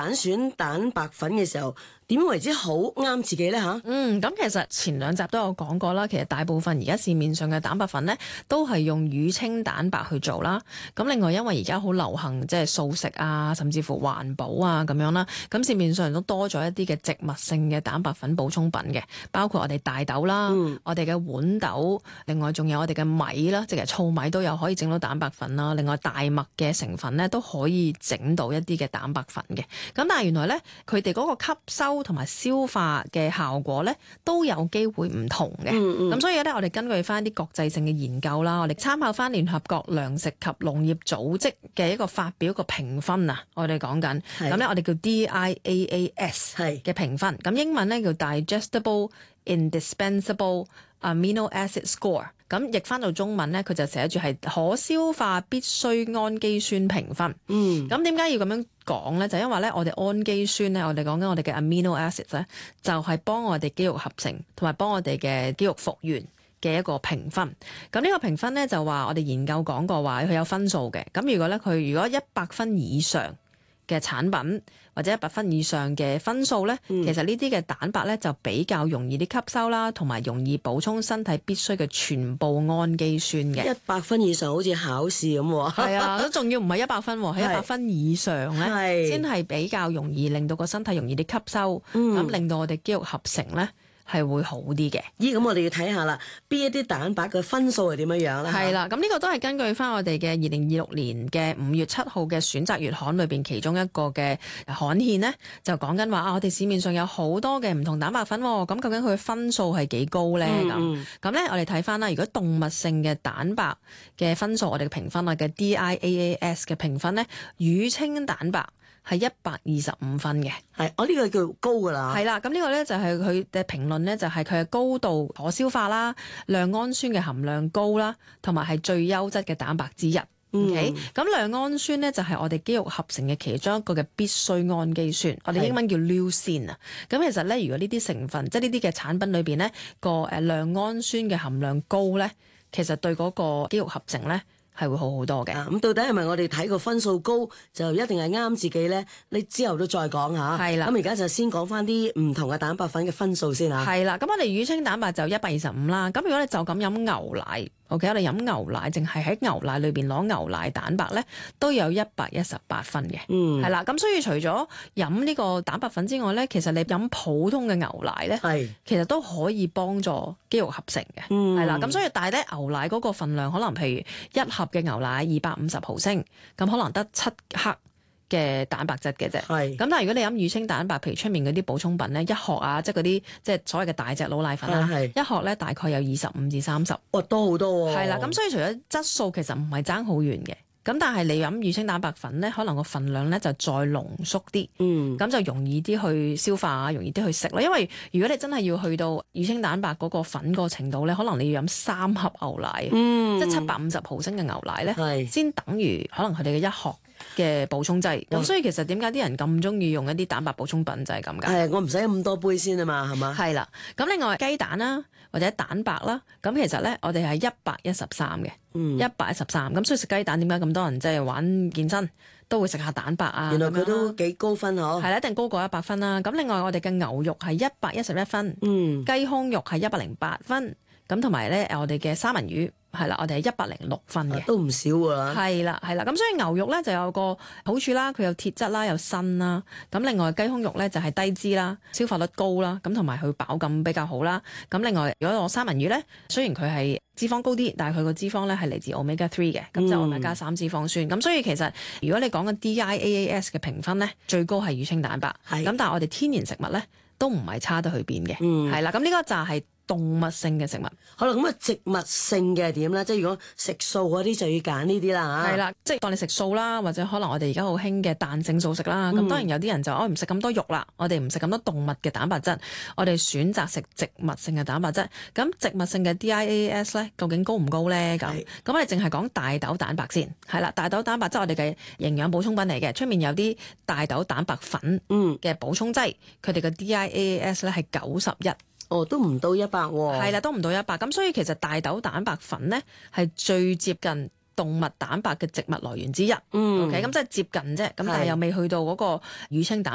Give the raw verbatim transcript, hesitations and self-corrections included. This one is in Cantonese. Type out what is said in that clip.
揀選蛋白粉嘅時候，點為之好啱自己呢？吓？ 嗯，咁其實前兩集都有講過啦。其實大部分而家市面上嘅蛋白粉呢，都係用乳清蛋白去做啦。咁另外因為而家好流行即係素食啊，甚至乎環保啊咁樣啦，咁市面上都多咗一啲嘅植物性嘅蛋白粉補充品嘅，包括我哋大豆啦，嗯、我哋嘅豌豆，另外仲有我哋嘅米啦，即係糙米都有可以整到蛋白粉啦。另外大麥嘅成分呢，都可以整到一啲嘅蛋白粉嘅。咁但係原來呢，佢哋嗰個吸收同埋消化嘅效果咧，都有機會唔同嘅。咁、嗯嗯、所以咧，我哋根據翻啲國際性嘅研究啦，我哋參考翻聯合國糧食及農業組織嘅一個發表個評分啊，我哋講緊咁咧，我哋叫 D I A A S 嘅評分。咁英文咧叫 Digestible Indispensable Amino Acid Score。咁譯翻到中文咧，佢就寫住係可消化必需氨基酸評分。嗯，咁點解要咁樣講咧？就因為咧，我哋氨基酸咧，我哋講緊我哋嘅 amino acids 咧，就係幫我哋肌肉合成同埋幫我哋嘅肌肉復原嘅一個評分。咁呢個評分咧就話我哋研究講過話佢有分數嘅。咁如果咧佢如果一百分以上嘅產品或者一百分以上嘅分數咧，嗯、其實呢啲嘅蛋白咧就比較容易啲吸收啦，同埋容易補充身體必須嘅全部氨基酸嘅。一百分以上好似考試咁喎。係啊，都仲要唔係一百分喎，係一百分以上咧，先係比較容易令到個身體容易啲吸收，咁、嗯、令到我哋肌肉合成咧係會好啲嘅。 咦，咁我哋要睇下啦，邊一啲蛋白嘅分數係點樣樣咧？ 係啦，咁呢個都係根據翻我哋嘅二零二六年嘅五月七號嘅選擇月刊裏邊其中一個嘅刊憲呢，就講緊話啊，我哋市面上有好多嘅唔同蛋白粉，咁究竟佢嘅分數係幾高咧？咁咁咧，我哋睇翻啦，如果動物性嘅蛋白嘅分數，我哋嘅評分啊嘅 D I A A S 嘅評分咧，乳清蛋白係一百二十五分嘅， 係我呢個叫高㗎啦。 係啦，咁呢個咧就係佢嘅評論咧，就係佢嘅高度可消化啦，亮氨酸嘅含量高啦，同埋係最優質嘅蛋白之一。嗯、OK，咁亮氨酸咧就係我哋肌肉合成嘅其中一個嘅必需氨基酸，我哋英文叫 leucine 啊。咁其實咧，如果呢啲成分即係呢啲嘅產品裏邊咧個誒亮氨酸嘅含量高咧，其實對嗰個肌肉合成咧係會好好多嘅。咁、 啊、到底係咪我哋睇個分數高就一定係啱自己咧？你之後都再講下。係啦。咁而家就先講翻啲唔同嘅蛋白粉嘅分數先嚇。 係啦。咁我哋乳清蛋白就一百二十五啦。咁如果你就咁飲牛奶，OK，我哋飲牛奶，淨係喺牛奶裏邊攞牛奶蛋白咧，都有一百一十八分嘅。嗯。係啦。咁所以除咗飲呢個蛋白粉之外咧，其實你飲普通嘅牛奶咧，係其實都可以幫助肌肉合成嘅。嗯。係啦。咁所以但係咧牛奶嗰個份量可能譬如一盒嘅牛奶二百五十毫升，咁可能得七克嘅蛋白質嘅啫。係。咁但係如果你飲乳清蛋白，譬如出面嗰啲補充品咧，一盒啊，即係嗰啲即係所謂嘅大隻佬奶粉啦，係一盒咧大概有二十五至三十。哇，多好多喎。係啦，咁所以除咗質素其實唔係爭好遠嘅。咁但係你飲乳清蛋白粉咧，可能個份量咧就再濃縮啲，嗯，咁就容易啲去消化，容易啲去食咯。因為如果你真係要去到乳清蛋白嗰個粉個程度咧，可能你要飲三盒牛奶，嗯，即係七百五十毫升嘅牛奶咧，先等於可能佢哋嘅一盒嘅補充劑。咁所以其實點解啲人咁中意用一啲蛋白補充品就係咁㗎？係， 我唔使咁多杯先啊嘛，係嘛？係啦。咁另外雞蛋啦，或者蛋白啦，咁其實咧我哋係一百一十三嘅，一百一十三。咁所以食雞蛋點解咁多人即係玩健身都會食下蛋白啊？ 原來佢都幾高分嗬。 係啦，一定高過一百分啦。咁另外我哋嘅牛肉係一百一十一分，嗯，雞胸肉係一百零八分，咁同埋咧我哋嘅三文魚係啦，我哋係一百零六分嘅， 都唔少㗎。係啦，係啦。咁所以牛肉咧就有個好處啦，佢有鐵質啦，有鋅啦。咁另外雞胸肉咧就係低脂啦，消化率高啦，咁同埋佢飽感比較好啦。咁另外如果我三文魚咧，雖然佢係脂肪高啲，但係佢個脂肪咧係嚟自 omega three 嘅，咁就 omega 三脂肪酸。咁、嗯、所以其實如果你講緊 D I A A S 嘅評分咧，最高係乳清蛋白。係。咁但係我哋天然食物咧都唔係差得去邊嘅。嗯。係啦，咁呢個就係動物性嘅食物。 好啦，咁啊植物性嘅點咧？即係如果食素嗰啲就要揀呢啲啦嚇。 係啦，即係當你食素啦，或者可能我哋而家好興嘅彈性素食啦。咁、嗯、當然有啲人就我唔食咁多肉啦，我哋唔食咁多動物嘅蛋白質，我哋選擇食植物性嘅蛋白質。咁植物性嘅 D I A A S 咧，究竟高唔高咧？咁咁我哋淨係講大豆蛋白先。係啦，大豆蛋白質我哋嘅營養補充品嚟嘅，出面有啲大豆蛋白粉嘅補充劑，佢哋嘅 D I A A S 咧係九十一。 哦，都唔到一百喎。 係啦，都唔到一百。咁所以其實大豆蛋白粉咧係最接近動物蛋白嘅植物來源之一。嗯。OK，咁即係接近啫。咁但係又未去到嗰個乳清蛋白。